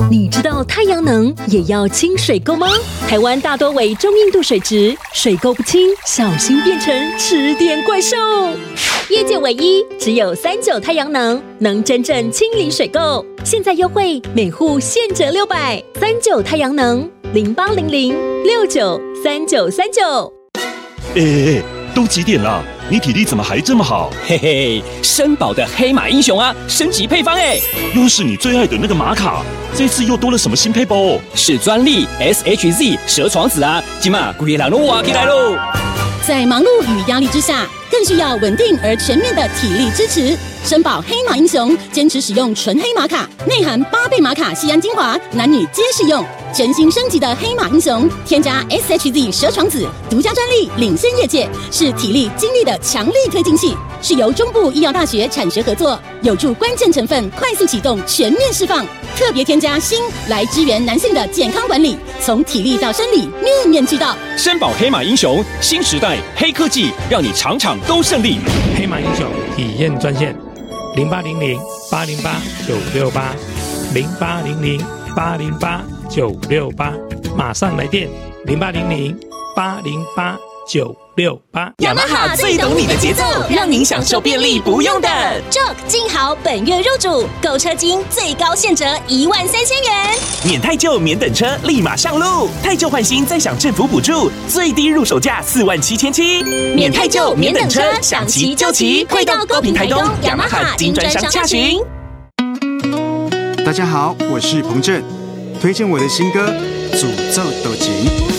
你知道太阳能也要清水沟吗？台湾大多为中硬度水质，水沟不清，小心变成吃点怪兽。业界唯一，只有39太阳能能真正清理水垢。现在优惠，每户现折600，39太阳能0800693939。 都几点了？你体力怎么还这么好？ 嘿嘿，森宝的黑马英雄啊，升级配方又是你最爱的那个玛卡，这次又多了什么新配包哦？ 是专利 SHZ 蛇床子啊，今嘛规个人都挖起来喽！ 在忙碌与压力之下，更需要稳定而全面的体力支持。森宝黑马英雄坚持使用纯黑玛卡，内含8倍玛卡酰胺精华，男女皆适用。全新升级的黑马英雄，添加 SHZ 蛇床子，独家专利，领先业界，是体力精力的强力推进器，是由中部医药大学产学合作，有助关键成分快速启动全面释放。特别添加锌来支援男性的健康管理，从体力到生理面面俱到。 森宝黑马英雄，新时代黑科技，让你场场都胜利。 黑马英雄体验专线0800-808-968，0800-808-968，马上来电0800-808-968。 雅马哈最懂你的节奏，让您享受便利不用等。 Joke 静好本月入主，购车金最高现折13000元， 免太旧免等车，立马上路。太旧换新再享政府补助，最低入手价47700。免太旧免等车，想骑就骑，快到高屏台东雅马哈金专商洽询。 大家好，我是彭震，推荐我的新歌《诅咒斗情》。